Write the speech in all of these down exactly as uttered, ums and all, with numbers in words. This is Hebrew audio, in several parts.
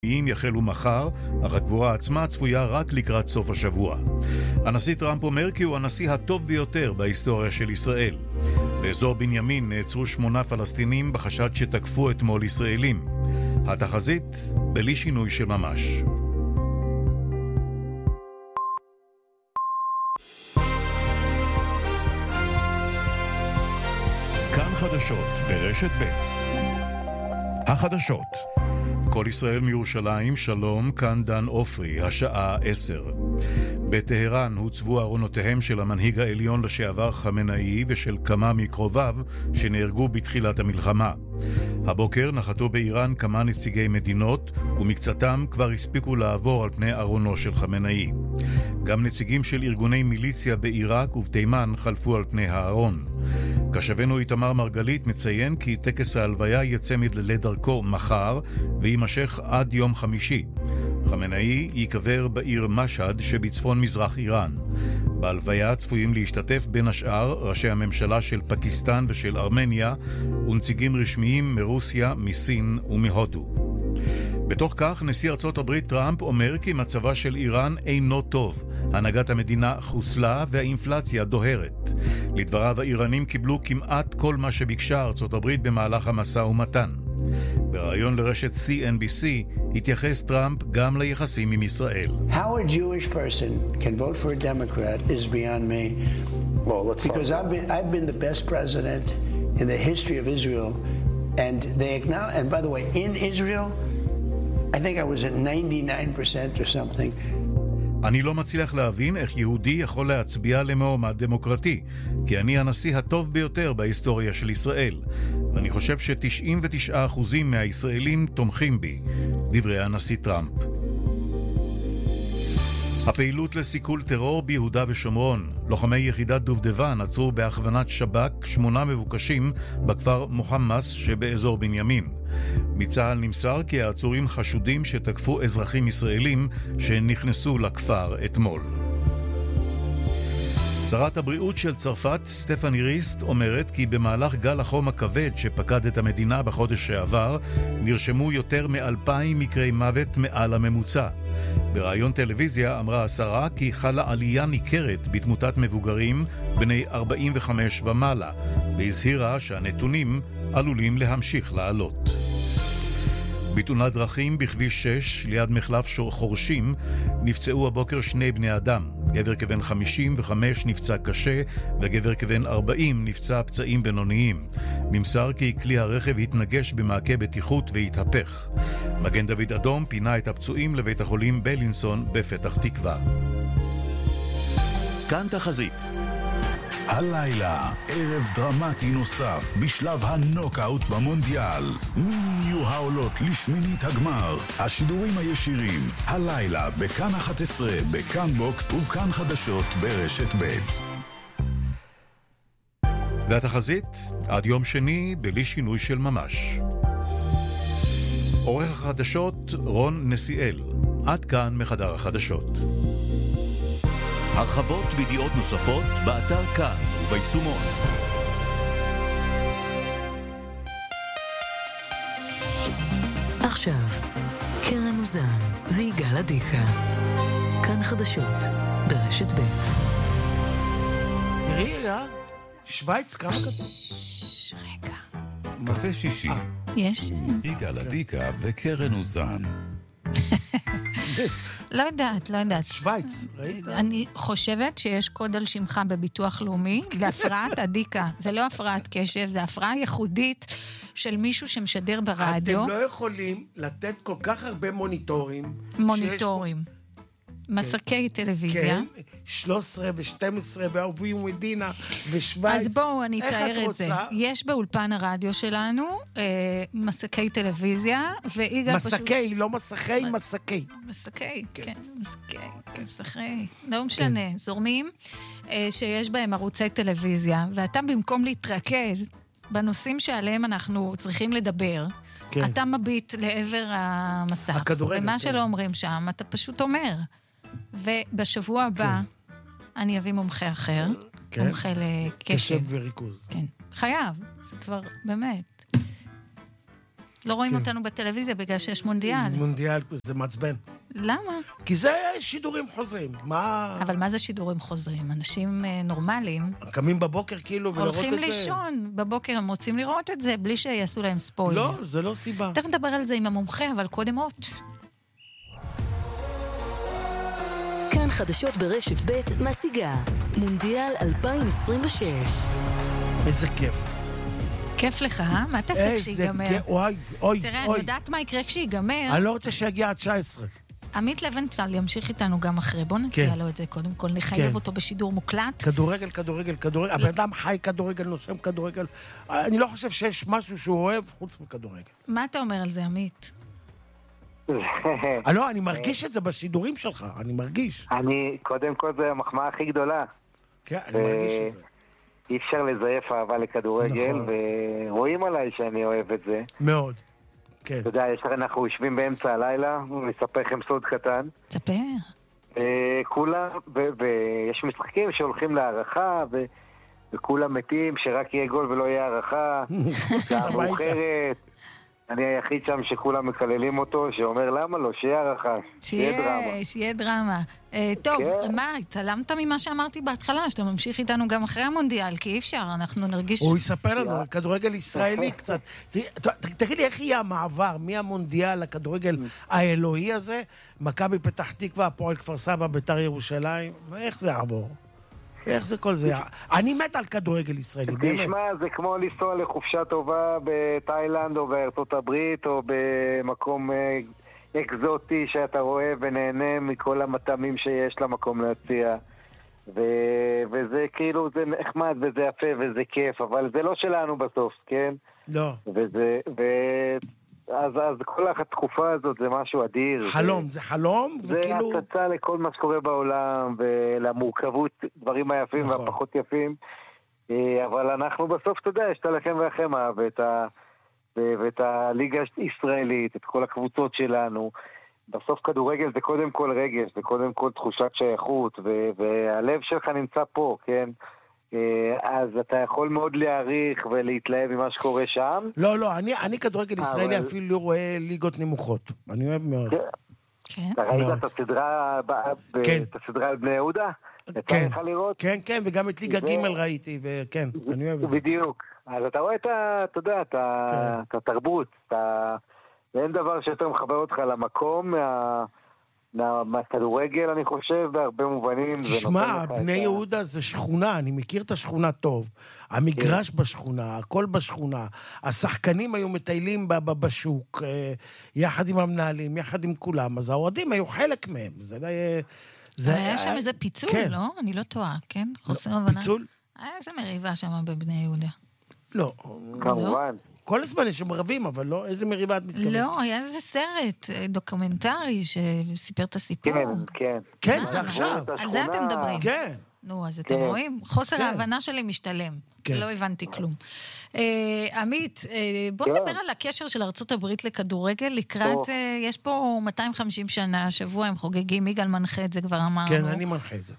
יחלו מחר, אך הקבורה עצמה צפויה רק לקראת סוף השבוע. הנשיא טראמפ אומר כי הוא הנשיא הטוב ביותר בהיסטוריה של ישראל. באזור בנימין נעצרו שמונה פלסטינים בחשד שתקפו אתמול ישראלים. התחזית בלי שינוי של ממש. כאן חדשות ברשת ב'. החדשות. כל ישראל מירושלים, שלום, כאן דן אופרי, השעה עשר. בטהרן הוצבו ארונותיהם של המנהיג העליון לשעבר חמנאי ושל כמה מקרוביו שנהרגו בתחילת המלחמה. הבוקר נחתו באיראן כמה נציגי מדינות, ומקצתם כבר הספיקו לעבור על פני ארונו של חמנאי. גם נציגים של ארגוני מיליציה בעיראק ובתימן חלפו על פני הארון. כשבנו איתמר מרגלית מציין כי טקס ההלוויה יצא לדרכו מחר וימשך עד יום חמישי. חמנאי ייקבר בעיר משהד שבצפון מזרח איראן. בהלוויה צפויים להשתתף בין השאר ראשי הממשלה של פקיסטן ושל ארמניה ונציגים רשמיים מרוסיה, מסין ומהודו. בתוך כך נשיא ארצות הברית טראמפ אומר כי מצבה של איראן אינו טוב. הנהגת המדינה חוסלה והאינפלציה דוהרת. לדבריו האיראנים קיבלו כמעט כל מה שביקשה ארצות הברית במהלך המשא ומתן. בראיון לרשת סי אן בי סי התייחס טראמפ גם ליחסים עם ישראל. How a Jewish person can vote for a Democrat is beyond me. Well, let's because I've been I've been the best president in the history of Israel, and they acknowledge. And by the way, in Israel, I think I was at ninety-nine percent or something. אני לא מצליח להבין איך יהודי יכול להצביע למועמד דמוקרטי, כי אני הנשיא הטוב ביותר בהיסטוריה של ישראל, ואני חושב ש-תשעים ותשעה אחוז מהישראלים תומכים בי, דברי הנשיא טראמפ. הפעילות לסיכול טרור ביהודה ושומרון. לוחמי יחידת דובדבן עצרו בהכוונת שב"כ שמונה מבוקשים בכפר מוחמס שבאזור בנימין. מצה"ל נמסר כי העצורים חשודים שתקפו אזרחים ישראלים שנכנסו לכפר אתמול. שרת הבריאות של צרפת, סטפני ריסט, אומרת כי במהלך גל החום הכבד שפקד את המדינה בחודש שעבר, נרשמו יותר מאלפיים מקרי מוות מעל הממוצע. בראיון טלוויזיה אמרה השרה כי חלה עלייה ניכרת בתמותת מבוגרים בני ארבעים וחמש ומעלה, והזהירה שהנתונים עלולים להמשיך לעלות. בתאונת דרכים בכביש שש ליד מחלף חורשים נפצעו הבוקר שני בני אדם. גבר כבן חמישים וחמש נפצע קשה וגבר כבן ארבעים נפצע פצעים בינוניים. נמסר כי כלי הרכב התנגש במעקה בטיחות והתהפך. מגן דוד אדום פינה את הפצועים לבית החולים בלינסון בפתח תקווה. כאן תחזית. הלילה, ערב דרמטי נוסף בשלב הנוקאוט במונדיאל. מי יהיו העולות לשמינית הגמר? השידורים הישירים, הלילה בכאן אחת עשרה, בכאן בוקס ובכאן חדשות ברשת ב'. והתחזית, עד יום שני בלי שינוי של ממש. עורך החדשות רון נסיאל. עד כאן מחדר החדשות. הרחבות וידיעות נוספות באתר כאן וביישומון. עכשיו, קרן אוזן ויגאל עדיקה. כאן חדשות ברשת ב'. תראי, רגע, שוויץ, כמה כתוב? רגע. קפה שישי. יש? יגאל עדיקה וקרן אוזן. לא יודעת, לא יודעת. שוויץ, ראית? אני חושבת שיש קוד על שמך בביטוח לאומי להפרעת עדיקה. זה לא הפרעת קשב, זה הפרעה ייחודית של מישהו שמשדר ברדיו. אתם לא יכולים לתת כל כך הרבה מוניטורים. מוניטורים. מסקי טלוויזיה. כן, שלוש עשרה ו-שתים עשרה ואהובי ומדינה ושוויץ. אז בואו אני אתאר את זה. יש באולפן הרדיו שלנו אה, מסקי טלוויזיה, ויגאל פשוט... מסקי, לא מסקי, מסקי. מסקי, כן, מסקי, מסקי. לא משנה, זורמים, אה, שיש בהם ערוצי טלוויזיה, ואתה במקום להתרכז בנושאים שעליהם אנחנו צריכים לדבר, כן. אתה מביט לעבר המסך. הכדורגל. ומה כן. שלא אומרים שם, אתה פשוט אומר. ובשבוע הבא, כן. אני אביא מומחה אחר, כן. מומחה לקשב. קשב וריכוז. כן, חייב, זה כבר באמת. לא רואים אותנו בטלוויזיה בגלל שיש מונדיאל. מונדיאל זה מעצבן. למה? כי זה שידורים חוזרים. מה... אבל מה זה שידורים חוזרים? אנשים נורמליים. קמים בבוקר כאילו ולראות את זה. הולכים לישון. בבוקר הם רוצים לראות את זה בלי שיעשו להם ספוילר. לא, זה לא סיבה. תכף נדבר על זה עם המומחה, אבל קודם עוד. כאן חדשות ברשת ב' מציגה מונדיאל אלפיים עשרים ושש. איזה כיף. כיף לך, אה? מה תעשה כשיגמר? איזה כיף, אוי, אוי. תראה, אני יודעת מה יקרה כשיגמר. אני לא רוצה שיגיע עד תשע עשרה. עמית לבנטל ימשיך איתנו גם אחרי. בוא נציע לו את זה קודם כל, נחייב אותו בשידור מוקלט. כדורגל, כדורגל, כדורגל. הבן אדם חי כדורגל, נושם כדורגל. אני לא חושב שיש משהו שהוא אוהב חוץ מכדורגל. מה אתה אומר על זה, עמית? לא, אני מרגיש את זה בשידורים שלך, אני מרגיש. אני, קודם כל זה המחמאה הכי גדולה. כן, אני מרגיש את זה. אי אפשר לזייף אהבה לכדורגל, ורואים עליי שאני אוהב את זה. מאוד. כן. אתה יודע, אנחנו יושבים באמצע הלילה, ונספר לכם סוד קטן. ספר. כולם, ויש משחקים שהולכים להערכה, וכולם מתים שרק יהיה גול ולא יהיה הערכה. שעה מאוחרת. אני היחיד שם שכולם מקללים אותו, שאומר למה לא, שיהיה הערכה, שיהיה דרמה. שיהיה דרמה. טוב, מה, התעלמת ממה שאמרתי בהתחלה, שאתה ממשיך איתנו גם אחרי המונדיאל, כי אי אפשר, אנחנו נרגיש... הוא יספר לנו, כדורגל ישראלי קצת. תגיד לי, איך יהיה המעבר מהמונדיאל לכדורגל האלוהי הזה, מכבי פתח תקווה, הפועל כפר סבא, בית"ר ירושלים, איך זה יעבור? איך זה כל זה? אני מת על כדורגל ישראלי, באמת. תשמע, זה כמו לנסוע לחופשה טובה בתאילנד או בארצות הברית או במקום אקזוטי שאתה רואה ונהנה מכל המטעמים שיש למקום להציע. ו- וזה כאילו, זה נחמד וזה יפה וזה כיף, אבל זה לא שלנו בסוף, כן? לא. וזה... ו- אז, אז כל התקופה הזאת זה משהו אדיר. חלום, זה, זה חלום? זה וכאילו... הצצה לכל מה שקורה בעולם, ולמורכבות, דברים היפים נכון. והפחות יפים. אבל אנחנו בסוף, אתה יודע, יש את הלחם והחמה, ואת, ה... ואת הליגה הישראלית, את כל הקבוצות שלנו. בסוף כדורגל זה קודם כל רגש, זה קודם כל תחושת שייכות, ו... והלב שלך נמצא פה, כן? אז אתה יכול מאוד להעריך ולהתלהב ממה שקורה שם. לא, לא, אני, אני כדורגל ישראלי אבל... אפילו לא רואה ליגות נמוכות. אני אוהב מאוד. כן. אתה ראית את הסדרה, כן. את הסדרה על בני יהודה? כן, כן, כן, וגם את ליגה ג' ראיתי, וכן, אני אוהב את זה. בדיוק. אז אתה רואה את ה... אתה יודע, את התרבות, ואין דבר שיותר מחבר אותך למקום, מה... מהכדורגל, אני חושב, בהרבה מובנים. תשמע, בני יהודה זה שכונה, אני מכיר את השכונה טוב. המגרש בשכונה, הכל בשכונה. השחקנים היו מטיילים בשוק, יחד עם המנהלים, יחד עם כולם, אז האוהדים היו חלק מהם. זה היה שם איזה פיצול, לא? אני לא טועה, כן? חוסר הבנה. פיצול? היה איזה מריבה שם בבני יהודה. לא. כמובן. כל הזמן יש שם רבים, אבל לא, איזה מריבה את מתכוונת? לא, היה איזה סרט דוקומנטרי שסיפר את הסיפור. כן, כן. כן, זה עכשיו. על זה אתם מדברים. כן. נו, אז אתם רואים? חוסר ההבנה שלי משתלם. לא הבנתי כלום. עמית, בוא נדבר על הקשר של ארצות הברית לכדורגל, לקראת, יש פה מאתיים וחמישים שנה, השבוע הם חוגגים, יגאל מנחה את זה כבר אמרנו. כן, אני מנחה את זה.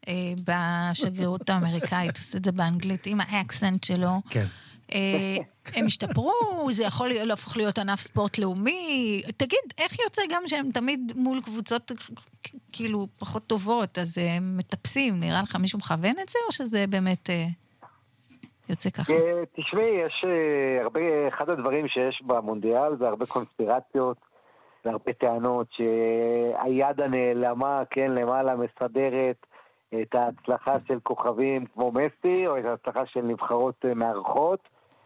בשגרירות האמריקאית, עושה את זה באנגלית, עם האקסנט שלו. כן. הם השתפרו, זה יכול להפוך להיות ענף ספורט לאומי. תגיד, איך יוצא גם שהם תמיד מול קבוצות כאילו פחות טובות, אז הם מטפסים, נראה לך מישהו מכוון את זה, או שזה באמת יוצא ככה? תשמעי, יש הרבה, אחד הדברים שיש במונדיאל, זה הרבה קונספירציות, זה הרבה טענות שהיד הנעלמה, כן, למעלה מסדרת את ההצלחה של כוכבים כמו מסי, או את ההצלחה של נבחרות מארחות.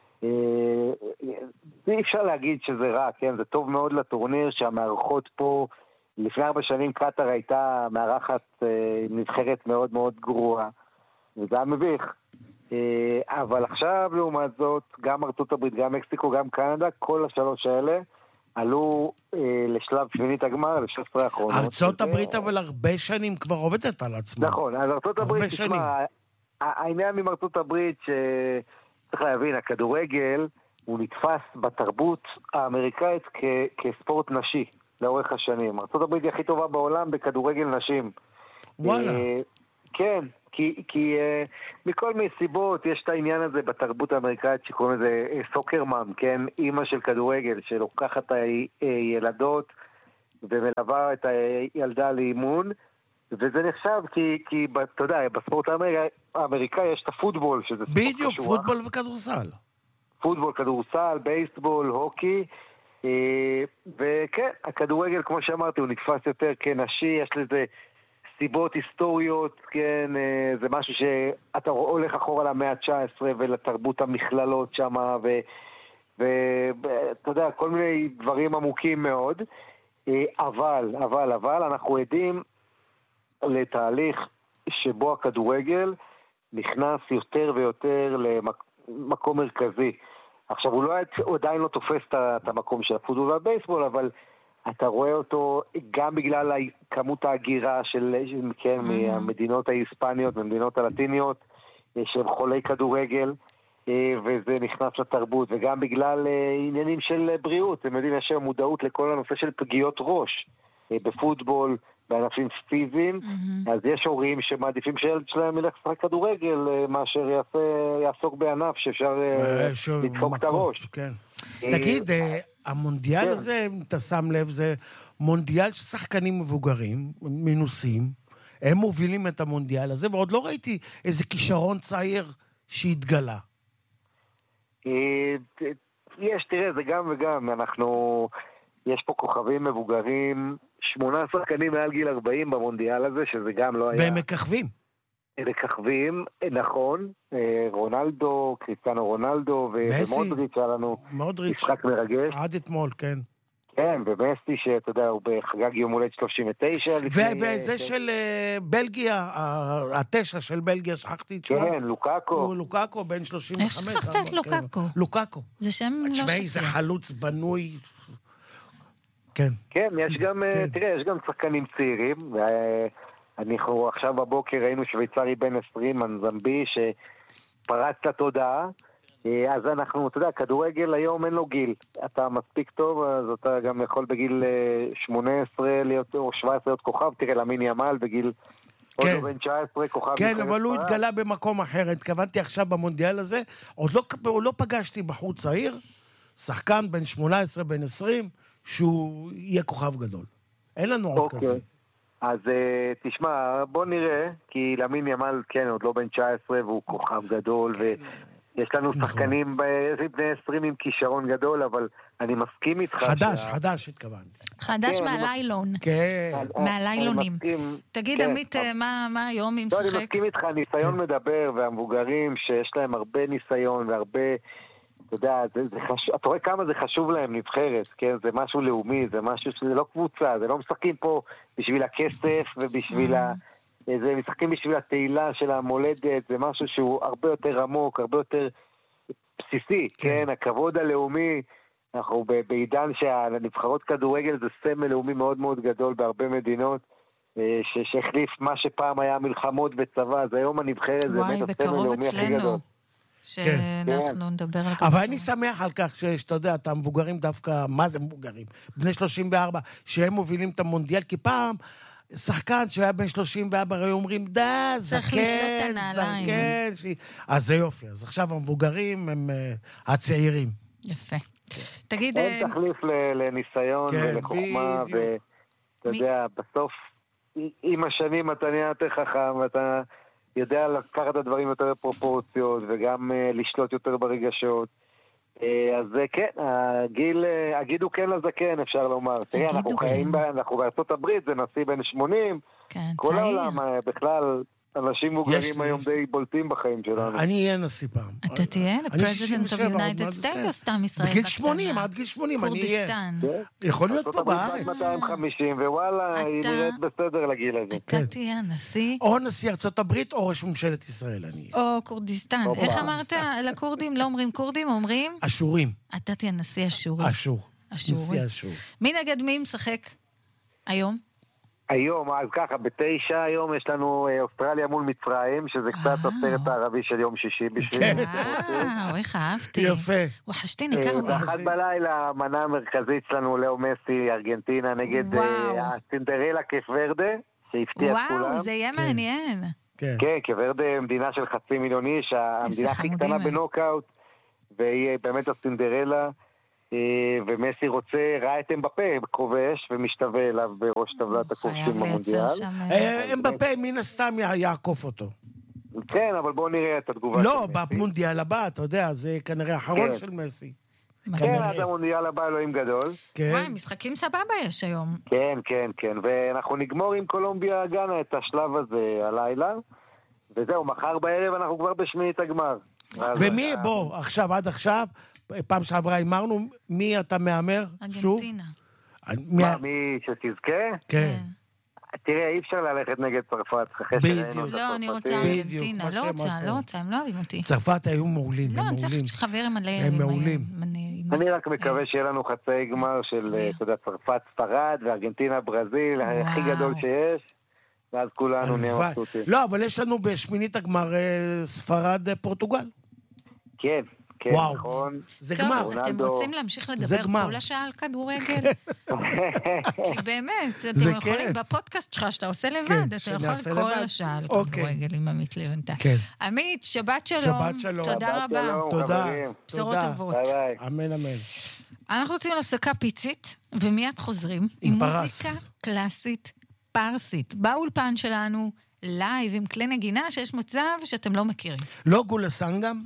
אי אפשר להגיד שזה רע, כן? זה טוב מאוד לטורניר שהמארחות פה, לפני ארבע שנים קטר הייתה מארחת נבחרת מאוד מאוד גרועה, וזה היה מביך. אבל עכשיו, לעומת זאת, גם ארצות הברית, גם מקסיקו, גם קנדה, כל השלוש האלה, עלו אה, לשלב שמינית הגמר, ל-שש עשרה האחרונות. ארצות הברית אבל הרבה שנים כבר עובדת על עצמה. נכון, אז ארצות הברית, תשמע, העניין עם ארצות הברית שצריך להבין, הכדורגל הוא נתפס בתרבות האמריקאית כ- כספורט נשי לאורך השנים. ארצות הברית היא הכי טובה בעולם בכדורגל נשים. וואלה. אה, כן, כי, כי uh, מכל מיני סיבות יש את העניין הזה בתרבות האמריקאית שקוראים לזה סוקרמן, כן? אימא של כדורגל שלוקחת את הילדות ומלווה את הילדה לאימון, וזה נחשב כי, כי אתה יודע, בספורט האמריקאי יש את הפוטבול, שזה ספורט בדיוק, קשוח. פוטבול וכדורסל. פוטבול, כדורסל, בייסבול, הוקי, וכן, הכדורגל, כמו שאמרתי, הוא נתפס יותר כנשי, יש לזה סיבות היסטוריות, כן, זה משהו שאתה הולך אחורה למאה ה-תשע עשרה ולתרבות המכללות שם, ואתה יודע, כל מיני דברים עמוקים מאוד, אבל, אבל, אבל, אנחנו עדים לתהליך שבו הכדורגל נכנס יותר ויותר למקום מרכזי. עכשיו, הוא, לא, הוא עדיין לא תופס את המקום של הפוטבול והבייסבול, אבל אתה רואה אותו גם בגלל כמות ההגירה של, כן, mm-hmm. מהמדינות ההיספניות, מהמדינות הלטיניות, שהם חולי כדורגל, וזה נכנס לתרבות, וגם בגלל עניינים של בריאות. אתם יודעים, יש מודעות לכל הנושא של פגיעות ראש בפוטבול, בענפים פיזיים, mm-hmm. אז יש הורים שמעדיפים שילד שלהם ילך לשחק כדורגל, מאשר יעשה, יעסוק בענף שאפשר לדפוק את הראש. כן. תגיד, המונדיאל הזה, אם אתה שם לב, זה מונדיאל של שחקנים מבוגרים, מנוסים, הם מובילים את המונדיאל הזה, ועוד לא ראיתי איזה כישרון צעיר שהתגלה. יש, תראה, זה גם וגם, אנחנו, יש פה כוכבים מבוגרים, שמונה שחקנים מעל גיל ארבעים במונדיאל הזה, שזה גם לא היה... והם מככבים. הם מככבים, נכון, רונלדו, קריסטיאנו רונלדו, ומודריץ' היה לנו משחק מרגש. עד אתמול, כן. כן, ומסי, שאתה יודע, הוא בחגג יום הולדת שלושים ותשע. וזה של בלגיה, התשע של בלגיה, שכחתי את שמו. כן, לוקאקו. הוא לוקאקו, בן שלושים וחמש. איך שכחת את לוקאקו? לוקאקו. זה שם לא שכחת. תשמעי, זה חלוץ בנוי... כן. כן, יש גם, תראה, יש גם שחקנים צעירים, אנחנו עכשיו בבוקר ראינו שוויצרי בן עשרים, מנזמבי, שפרץ לתודעה, אז אנחנו, אתה יודע, כדורגל היום אין לו גיל, אתה מספיק טוב, אז אתה גם יכול בגיל שמונה עשרה להיות, או שבע עשרה להיות כוכב, תראה, למין ימל בגיל עוד לא בן תשע עשרה כוכב. כן, אבל הוא התגלה במקום אחר, התכוונתי עכשיו במונדיאל הזה, עוד לא פגשתי בחור צעיר, שחקן בן שמונה עשרה, בן עשרים, שהוא יהיה כוכב גדול. אין לנו עוד okay. כזה. אז uh, תשמע, בוא נראה, כי למין ימל, כן, עוד לא בן תשע עשרה, והוא כוכב גדול, ויש לנו נכון. שחקנים בני עשרים עם כישרון גדול, אבל אני מסכים איתך. חדש, שה... חדש התכוונתי. חדש כן, מהליילון. כן. מהליילונים. תגיד, כן, עמית, אבל... מה, מה היום עם לא, שחק? אני מסכים איתך, הניסיון כן. מדבר, והמבוגרים שיש להם הרבה ניסיון, והרבה... אתה יודע, זה, זה חש... אתה רואה כמה זה חשוב להם נבחרת, כן? זה משהו לאומי, זה משהו שזה לא קבוצה, זה לא משחקים פה בשביל הכסף ובשביל ה... זה משחקים בשביל התהילה של המולדת, זה משהו שהוא הרבה יותר עמוק, הרבה יותר בסיסי, כן? הכבוד הלאומי, אנחנו בעידן שהנבחרות כדורגל זה סמל לאומי מאוד מאוד גדול בהרבה מדינות, שהחליף מה שפעם היה מלחמות וצבא, אז היום הנבחרת זה באמת הסמל הלאומי הכי גדול. שאנחנו נדבר על כך. אבל אני שמח על כך שאתה יודע, את המבוגרים דווקא, מה זה מבוגרים? בני שלושים וארבע, שהם מובילים את המונדיאל, כי פעם שחקן שהיה בן שלושים וארבע, היו אומרים, דה, זקן, זקן. אז זה יופי. אז עכשיו המבוגרים הם הצעירים. יפה. תגיד... אין תחליף לניסיון ולחוכמה, ואתה יודע, בסוף, עם השנים אתה נהיה יותר חכם, ואתה... יודע לקחת את הדברים יותר בפרופורציות, וגם uh, לשלוט יותר ברגשות. Uh, אז uh, כן, הגיל, uh, הגידו כן לזקן, אפשר לומר. תראה, אנחנו חיים, בה, אנחנו בארצות הברית, זה נשיא בן שמונים, כן, כל צעיר. העולם, uh, בכלל, אנשים מבוגרים היום די בולטים בחיים שלנו. אני אהיה נשיא פעם. אתה תהיה? לפרזידנט of United States או סתם ישראל? בגיל שמונים, עד גיל שמונים אני אהיה. קורדיסטן. יכול להיות פה בארץ. מאתיים וחמישים, ווואלה, היא נראית בסדר לגיל הזה. אתה תהיה נשיא? או נשיא ארצות הברית, או ראש ממשלת ישראל אני אהיה. או קורדיסטן. איך אמרת לכורדים? לא אומרים קורדים, אומרים? אשורים. אתה תהיה נשיא אשורי. אשור. נשיא אשור. מי נגד מי משחק היום? היום, אז ככה, בתשע היום יש לנו אוסטרליה מול מצרים, שזה קצת הסרט הערבי של יום שישי בשביל... וואו, איך אהבתי. יפה. וחשתי נקר. ואחת בלילה, המנה המרכזית שלנו, לאו מסי, ארגנטינה, נגד הסינדרלה קייפ ורדה, שהפתיע את כולם. וואו, זה יהיה מעניין. כן, כוורדה מדינה של חצי מיליון איש, המדינה הכי קטנה בנוקאוט, והיא באמת הסינדרלה, ומסי רוצה, ראה את אמבפה כובש, ומשתווה אליו בראש טבלת הכובשים במונדיאל. אמבפה מן הסתם יעקוף אותו. כן, אבל בואו נראה את התגובה של מסי. לא, במונדיאל הבא, אתה יודע, זה כנראה האחרון של מסי. כן, עד המונדיאל הבא אלוהים גדול. וואי, משחקים סבבה יש היום. כן, כן, כן, ואנחנו נגמור עם קולומביה גאנה את השלב הזה הלילה, וזהו, מחר בערב אנחנו כבר בשמינית הגמר. ומי, בוא, עכשיו, עד עכשיו, פעם שעברה אמרנו, מי אתה מאמר? שוב? ארגנטינה. מי שתזכה? כן. תראה, אי אפשר ללכת נגד צרפת. בדיוק. לא, אני רוצה ארגנטינה, לא רוצה, לא רוצה, הם לא אוהבים אותי. צרפת היו מעולים, הם מעולים. מעולים. לא, אני צריך חבר מלא. הם מעולים. אני רק מקווה שיהיה לנו חצי גמר של, אתה יודע, צרפת, ספרד, וארגנטינה, ברזיל, הכי גדול שיש, ואז כולנו נהיה מבסוטים. לא, אבל יש לנו בשמינית הגמר ספרד, פורטוגל. כן. וואו, נכון. זה גמר. אתם רוצים להמשיך לדבר כל השעה על כדורגל? כי באמת, אתם יכולים, בפודקאסט שלך שאתה עושה לבד, אתה יכול כל השעה על כדורגל עם עמית לבנטל. עמית, שבת שלום. שבת שלום. תודה רבה. תודה. בשורות טובות. אמן, אמן. אנחנו רוצים להפסקה פיצית, ומיד חוזרים עם מוזיקה קלאסית פרסית. באולפן שלנו, לייב עם כלי נגינה שיש מצב שאתם לא מכירים. לא גולסנגם?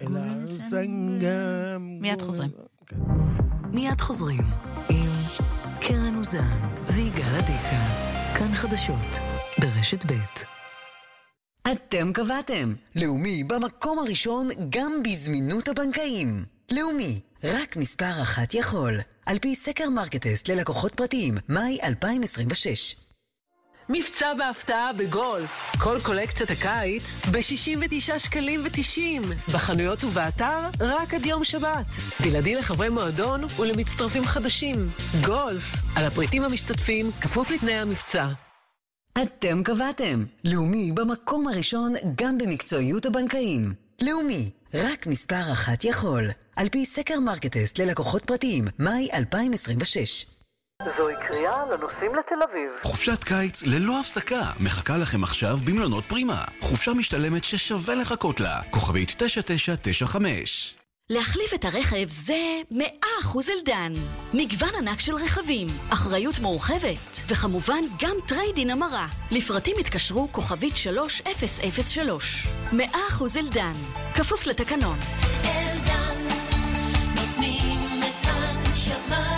מיד חוזרים. מיד חוזרים עם קרן אוזן ויגאל עדיקה. כאן חדשות ברשת ב'. אתם קבעתם לאומי במקום הראשון גם בזמינות הבנקאים. לאומי, רק מספר אחת יכול. על פי סקר מרקטסט ללקוחות פרטיים, מאי אלפיים עשרים ושש. מבצע בהפתעה בגולף. כל קולקציית הקיץ ב-שישים ותשעה שקלים ותשעים. בחנויות ובאתר רק עד יום שבת. בלעדי לחברי מועדון ולמצטרפים חדשים. גולף, על הפריטים המשתתפים, כפוף לתנאי המבצע. אתם קבעתם. לאומי במקום הראשון גם במקצועיות הבנקאים. לאומי, רק מספר אחת יכול. על פי סקר מרקטסט ללקוחות פרטיים, מאי אלפיים עשרים ושש. זוהי קריאה לנוסעים לתל אביב. חופשת קיץ ללא הפסקה מחכה לכם עכשיו במלונות פרימה. חופשה משתלמת ששווה לחכות לה. כוכבית תשע תשע תשע חמש. להחליף את הרכב זה מאה אחוז אלדן. מגוון ענק של רכבים, אחריות מורחבת, וכמובן גם טריידין המרה. לפרטים התקשרו כוכבית שלוש אפס אפס שלוש. מאה אחוז אלדן. כפוף לתקנון. אלדן, נותנים את הנשמה.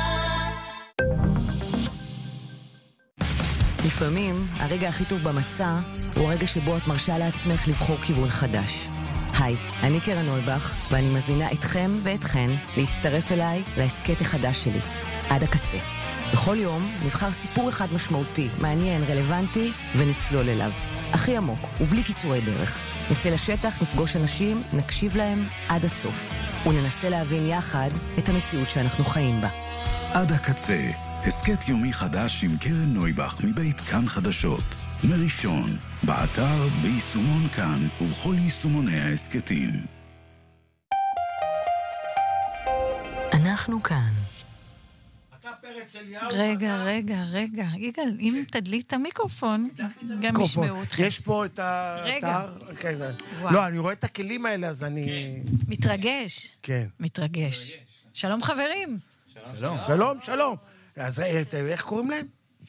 לפעמים, הרגע הכי טוב במסע הוא הרגע שבו את מרשה לעצמך לבחור כיוון חדש. היי, אני קרן נויבך, ואני מזמינה אתכם ואתכן להצטרף אליי לעסקת החדש שלי, עד הקצה. בכל יום נבחר סיפור אחד משמעותי, מעניין, רלוונטי, ונצלול אליו. הכי עמוק, ובלי קיצורי דרך. נצא לשטח, נפגוש אנשים, נקשיב להם עד הסוף, וננסה להבין יחד את המציאות שאנחנו חיים בה. עד הקצה, הסקט יומי חדש עם קרן נויבך מבית כאן חדשות. מראשון, באתר, ביישומון כאן ובכל יישומוני ההסקטים. אנחנו כאן. רגע, רגע, רגע. יגאל, אם תדליק את המיקרופון, גם ישמעו אתכם. יש פה את האתר. לא, אני רואה את הכלים האלה, אז אני... מתרגש. כן. מתרגש. שלום חברים. שלום. שלום, שלום. אז איך קוראים להם?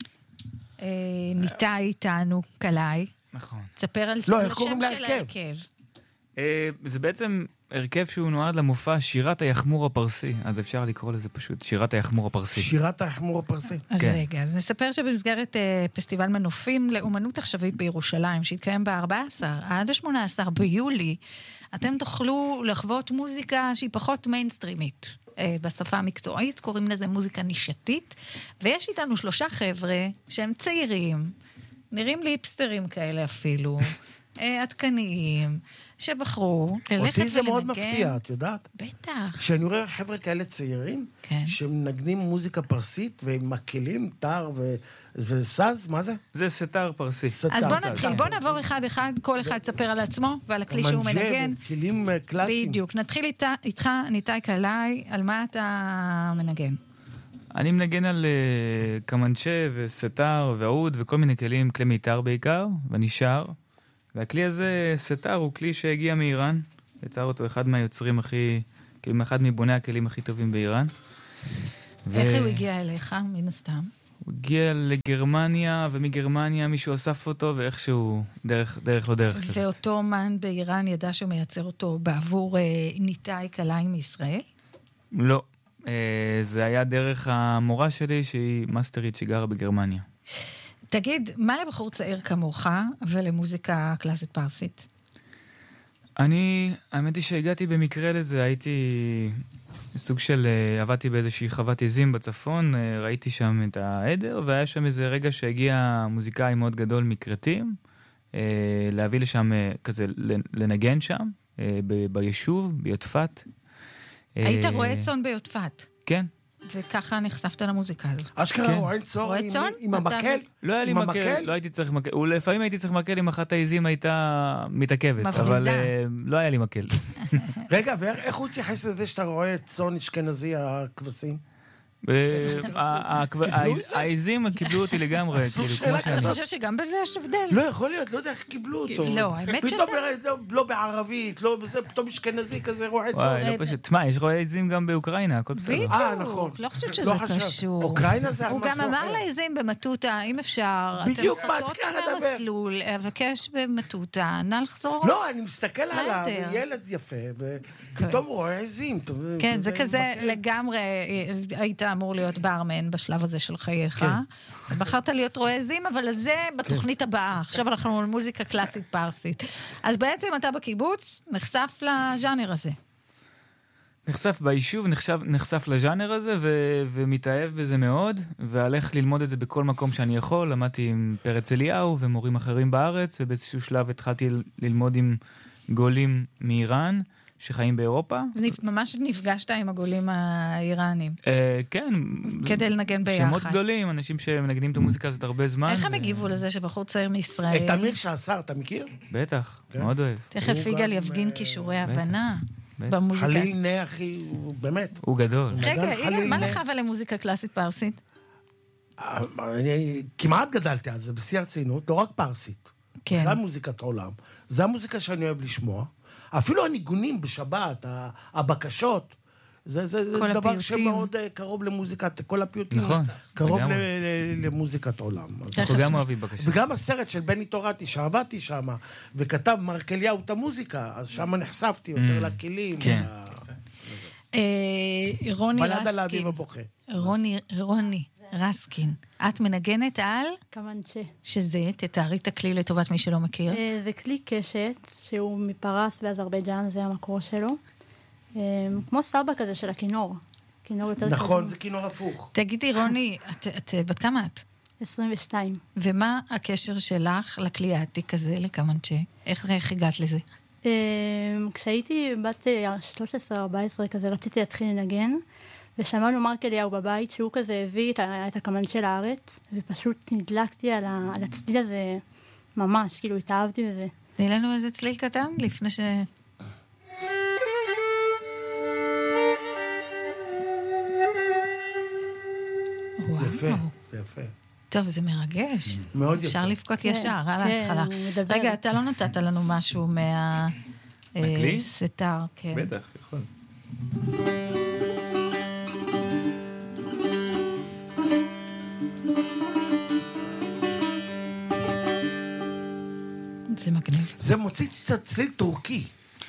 ניתה איתנו, קלעי. נכון. תספר על לא, איך קוראים להרכב? זה בעצם הרכב שהוא נועד למופע שירת היחמור הפרסי, אז אפשר לקרוא לזה פשוט שירת היחמור הפרסי. שירת היחמור הפרסי. אז רגע, אז נספר שבמסגרת פסטיבל מנופים לאומנות עכשווית בירושלים, שהתקיים ב-ארבעה עשר עד ה-שמונה עשר ביולי, אתם תוכלו לחוות מוזיקה שהיא פחות מיינסטרימית. בשפה המקצועית, קוראים לזה מוזיקה נישתית, ויש איתנו שלושה חבר'ה שהם צעירים, נראים ליפסטרים כאלה אפילו, עדכניים, שבחרו ללכת ולנגן. אותי זה מאוד מפתיע, את יודעת? בטח. כשאני רואה חבר'ה כאלה צעירים, כן. שמנגנים מוזיקה פרסית, והם מקלים, טר ו... וסז, מה זה? זה סטר פרסי. אז בוא נתחיל, בוא נעבור אחד אחד, כל אחד תספר על עצמו ועל הכלי שהוא מנגן. כלים קלאסיים. בדיוק, נתחיל איתך, ניתאי קלעי, על מה אתה מנגן? אני מנגן על קמנצ'ה וסטר ועוד וכל מיני כלים, כלי מיתר בעיקר, ואני שר. והכלי הזה, סטאר, הוא כלי שהגיע מאיראן. יצר אותו אחד מהיוצרים הכי, כאילו, אחד מבוני הכלים הכי טובים באיראן. איך ו... הוא הגיע אליך, מן הסתם? הוא הגיע לגרמניה, ומגרמניה מישהו אסף אותו, ואיכשהו דרך, דרך לא דרך. ואותו אומן באיראן ידע שהוא מייצר אותו בעבור אה, ניתאי קלעי מישראל? לא. אה, זה היה דרך המורה שלי, שהיא מאסטרית שגרה בגרמניה. תגיד, מה לבחור צעיר כמוך ולמוזיקה קלאסית פרסית? אני, האמת היא שהגעתי במקרה לזה, הייתי סוג של, עבדתי באיזושהי חוות עזים בצפון, ראיתי שם את העדר, והיה שם איזה רגע שהגיע מוזיקאי מאוד גדול מקרטים, להביא לשם, כזה, לנגן שם, ביישוב, ביוטפת. היית רואה צאן ביוטפת? כן. וככה נחשפת למוזיקה הזו. אשכרה רואה צאן עם המקל? לא היה לי מקל, לא הייתי צריך מקל. לפעמים הייתי צריך מקל אם אחת העזים הייתה מתעכבת, אבל לא היה לי מקל. רגע, ואיך הוא התייחס לזה שאתה רואה צאן אשכנזי הכבשים? העזים קיבלו אותי לגמרי. אתה חושב שגם בזה יש הבדל? לא, יכול להיות, לא יודע איך קיבלו אותו. לא, האמת שאתה... פתאום לא בערבית, לא בזה, פתאום אשכנזי כזה רואה צאן. וואי, לא פשוט. תשמע, יש רואה עזים גם באוקראינה, הכל בסדר. בדיוק, לא חושבת שזה קשור. אוקראינה זה הוא גם אמר לעזים במטוטה, אם אפשר, אתם סוטות מהמסלול, אבקש במטוטה, נא לחזור. לא, אני מסתכל עליו, ילד יפה, ופתאום רואה עזים. כן, זה כזה לגמרי, היית אמור להיות ברמן בשלב הזה של חייך. בחרת להיות רואה עזים, אבל זה בתוכנית הבאה. עכשיו אנחנו על מוזיקה קלאסית פרסית. אז בעצם אתה בקיבוץ נחשף לז'אנר הזה. נחשף ביישוב, נחשף, נחשף לז'אנר הזה, ו- ומתאהב בזה מאוד, והלך ללמוד את זה בכל מקום שאני יכול. למדתי עם פרץ אליהו ומורים אחרים בארץ, ובאיזשהו שלב התחלתי ללמוד עם גולים מאיראן, שחיים באירופה. ממש נפגשת עם הגולים האיראנים. כן. כדי לנגן ביחד. שמות גדולים, אנשים שמנגנים את המוזיקה הזאת הרבה זמן. איך הם הגיבו לזה שבחור צעיר מישראל? את תמיר שעשר, אתה מכיר? בטח, מאוד אוהב. תכף יגאל יפגין כישורי הבנה במוזיקה. חליל נחי, הוא באמת. הוא גדול. רגע, יגאל, מה לך ולמוזיקה קלאסית פרסית? אני כמעט גדלתי על זה, בשיא הרצינות, לא רק פרסית. זה המוזיקת עולם. זה המוזיקה שאני אוהב לשמוע. אפילו הניגונים בשבת, הבקשות, זה, זה, זה דבר הפיוטים. שמאוד קרוב למוזיקת, כל הפיוטים. נכון. קרוב ל, ל, למוזיקת עולם. אנחנו גם אוהבים בקשות. וגם הסרט של בני תורתי, שעבדתי שם, וכתב מרק אליהו את המוזיקה, אז שם נחשפתי יותר mm. לכלים. כן. רוני בלד על האביב הבוכה. רוני, רוני. רסקין, את מנגנת על? קמנצ'ה. שזה, תתארי את הכלי לטובת מי שלא מכיר. זה כלי קשת, שהוא מפרס באזרבייג'אן, זה המקור שלו. כמו סבא כזה של הכינור. כינור יותר קטן. נכון, זה כינור הפוך. תגידי, רוני, את בת כמה את? עשרים ושתיים. ומה הקשר שלך לכלי העתיק הזה, לקמנצ'ה? איך הגעת לזה? כשהייתי בת שלוש עשרה ארבע עשרה כזה, רציתי להתחיל לנגן. ושמענו מרק אליהו בבית, שהוא כזה הביא את הקמנצ'ה לארץ, ופשוט נדלקתי על הצליל הזה ממש, כאילו התאהבתי בזה. תני לנו איזה צליל קטן, לפני ש... זה יפה, זה יפה. טוב, זה מרגש. מאוד יפה. אפשר לפקות ישר, על ההתחלה. רגע, אתה לא נתת לנו משהו מה... מהכלי? סטאר, כן. בטח, יכול. זה מגניב. זה מוציא קצת צליל טורקי.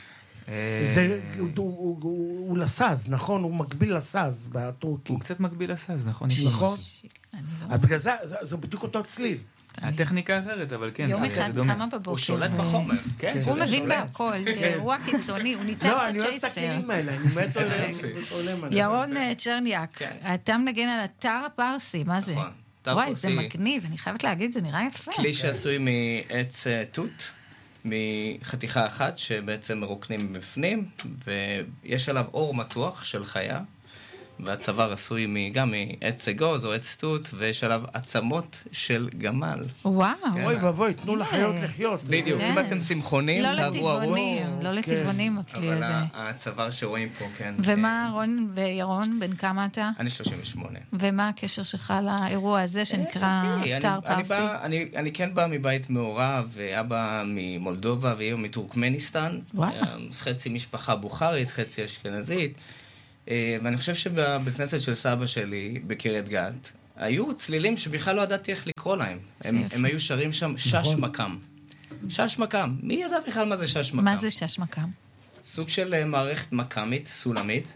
הוא לסז, נכון? הוא מקביל לסז בטורקי. הוא קצת מקביל לסז, נכון? נכון. בגלל זה, זה בדיוק אותו צליל. הטכניקה אחרת, אבל כן. יום אחד כמה בבוקר. הוא שולט בחומר. הוא מבין בהכל, זה אירוע קיצוני, הוא ניצח את הצ'ייסר. לא, אני אוהב את הכלים האלה, אני מת עולם. ירון צ'רניאק, אתה מנגן על אתר הפרסי, מה זה? וואי, זה מגניב, אני חייבת להגיד, זה נראה יפה. כלי שעשוי מעץ תות, מחתיכה אחת שבעצם מרוקנים בפנים, ויש עליו אור מתוח של חיה, והצוואר עשוי גם מעץ אגוז או עץ תות, ויש עליו עצמות של גמל. וואו. אוי ואבוי, תנו לחיות לחיות. בדיוק, אם אתם צמחונים, תעברו ארוץ. לא לטבעונים, לא לטבעונים הכלי הזה. אבל הצוואר שרואים פה, כן. ומה, רון וירון, בן כמה אתה? אני שלושים ושמונה. ומה הקשר שלך לאירוע הזה שנקרא אתר פרסי? אני כן בא מבית מעורב, ואבא ממולדובה ואימא מטורקמניסטן. חצי משפחה בוכרית, חצי אשכנזית. ואני חושב שבבית כנסת של סבא שלי, בקריית גת, היו צלילים שבכלל לא ידעתי איך לקרוא להם. הם, הם היו שרים שם שש מקם. שש מקם. מי ידע בכלל מה זה שש מקם? מה זה שש מקם? סוג של מערכת מקמית, סולמית.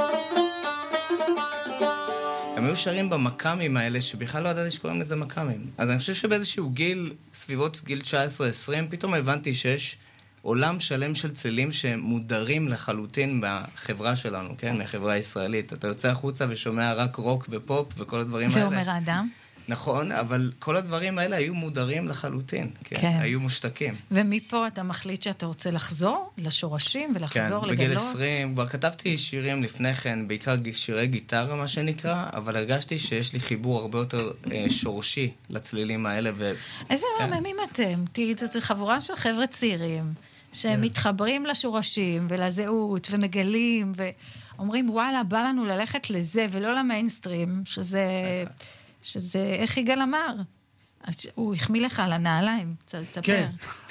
הם היו שרים במקמים האלה שבכלל לא ידעתי שקוראים לזה מקמים. אז אני חושב שבאיזשהו גיל, סביבות גיל תשע עשרה עשרים, פתאום הבנתי שיש עולם שלם של צלילים שמודרים לחלוטין בחברה שלנו, כן? מהחברה הישראלית. אתה יוצא החוצה ושומע רק רוק ופופ וכל הדברים האלה. ואומר האדם. נכון, אבל כל הדברים האלה היו מודרים לחלוטין. כן. כן. היו מושתקים. ומפה אתה מחליט שאתה רוצה לחזור לשורשים ולחזור כן, לגלות? בגיל עשרים, כבר כתבתי שירים לפני כן, בעיקר שירי גיטרה, מה שנקרא, אבל הרגשתי שיש לי חיבור הרבה יותר אה, שורשי לצלילים האלה. ו... איזה כן. מהממים אתם? תראי, זו חבורה של חבר'ה צעירים. שהם מתחברים לשורשים ולזהות ומגלים ואומרים וואלה בא לנו ללכת לזה ולא למיינסטרים שזה, שזה איך יגאל אמר הוא החמיא לך על הנעליים תספר. כן,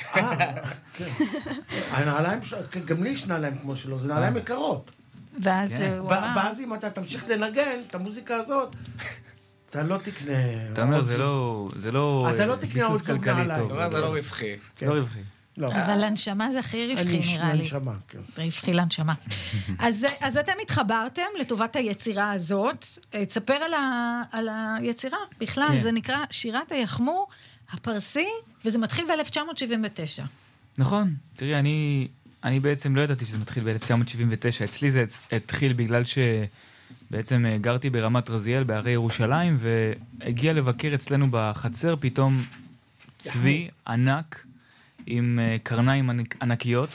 הנעליים גם לי יש נעליים כמו שלו, זה נעליים יקרות ואז הוא אמר ואז אם אתה תמשיך לנגן את המוזיקה הזאת אתה לא תקנה אתה אומר זה לא ביסוס כלכלי טוב, אתה אומר זה לא רווחי לא רווחי אבל הנשמה זה הכי רווחי נראה לי. הנשמה, כן. רווחי לנשמה. אז, אז אתם התחברתם לטובת היצירה הזאת. תספר על, ה, על היצירה. בכלל, כן. זה נקרא שירת היחמור הפרסי, וזה מתחיל ב-אלף תשע מאות שבעים ותשע. נכון. תראי, אני, אני בעצם לא ידעתי שזה מתחיל ב-אלף תשע מאות שבעים ותשע. אצלי זה התחיל בגלל שבעצם גרתי ברמת רזיאל, בערי ירושלים, והגיע לבקר אצלנו בחצר פתאום צבי ענק, עם קרניים ענקיות,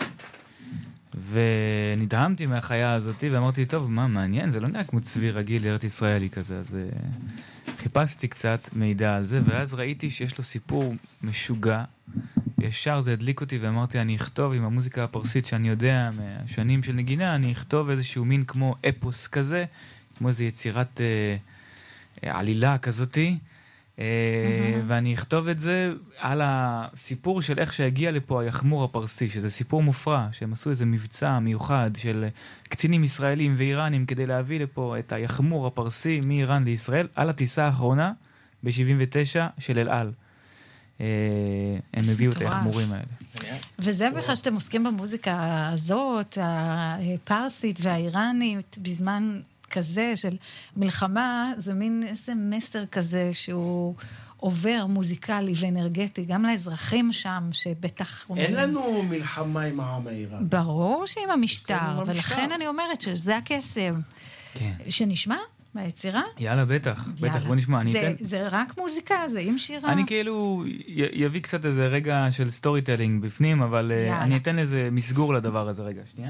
ונדהמתי מהחיה הזאת, ואמרתי, טוב, מה, מעניין? זה לא נראה כמו צבי רגיל, ארץ ישראלי כזה, אז חיפשתי קצת מידע על זה, ואז ראיתי שיש לו סיפור משוגע, ישר זה הדליק אותי, ואמרתי, אני אכתוב עם המוזיקה הפרסית שאני יודע מהשנים של נגינה, אני אכתוב איזשהו מין כמו אפוס כזה, כמו איזו יצירת אה, עלילה כזאתי, ואני אכתוב את זה על הסיפור של איך שהגיע לפה היחמור הפרסי, שזה סיפור מופרע, שהם עשו איזה מבצע מיוחד של קצינים ישראלים ואיראנים כדי להביא לפה את היחמור הפרסי מאיראן לישראל, על הטיסה האחרונה ב-שבעים ותשע של אל על. הם הביאו את היחמורים האלה. וזה בכלל שאתם עוסקים במוזיקה הזאת, הפרסית והאיראנית, בזמן כזה של מלחמה, זה מין איזה מסר כזה שהוא עובר מוזיקלי ואנרגטי, גם לאזרחים שם, שבטח... אין לנו מלחמה עם העם האיראני. ברור שעם המשטר, ולכן אני אומרת שזה הקסם. כן. שנשמע מהיצירה? יאללה, בטח. בטח, בוא נשמע. זה רק מוזיקה, זה עם שירה? אני כאילו יביא קצת איזה רגע של סטורי טלינג בפנים, אבל אני אתן איזה מסגור לדבר הזה רגע. שנייה.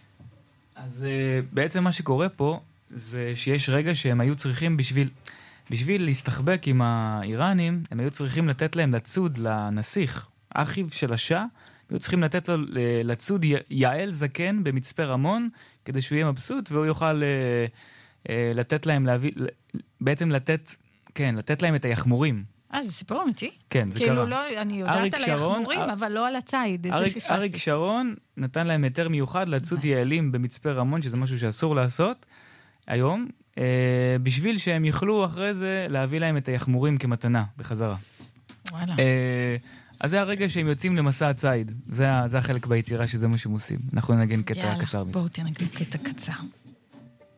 אז בעצם מה שקורה פה, זה שיש רגע שהם היו צריכים בשביל, בשביל להסתחבק עם האיראנים, הם היו צריכים לתת להם לצוד לנסיך, אחיו של השאה, היו צריכים לתת לו לצוד יעל זקן במצפה רמון, כדי שהוא יהיה מבסוט, והוא יוכל לתת להם להביא, בעצם לתת, כן, לתת להם את היחמורים. אה, זה סיפור אמיתי? כן, זה כאילו קרה. לא, אני יודעת על היחמורים, אר... אבל לא על הציד. אריק, אריק שרון נתן להם היתר מיוחד לצוד יעלים במצפה רמון, שזה משהו שאסור לעשות, היום, אה, בשביל שהם יוכלו אחרי זה להביא להם את היחמורים כמתנה בחזרה. וואלה. אה, אז זה הרגע שהם יוצאים למסע הציד. זה, זה החלק ביצירה שזה מה שהם עושים. אנחנו נגן קטע קצר. יאללה, בואו תנגן קטע קצר.